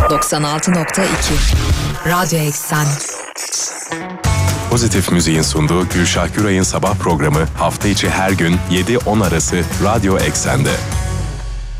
96.2 Radyo Eksen. Pozitif Müziğin sunduğu Gülşah Güray'ın sabah programı hafta içi her gün 7-10 arası Radyo Eksen'de.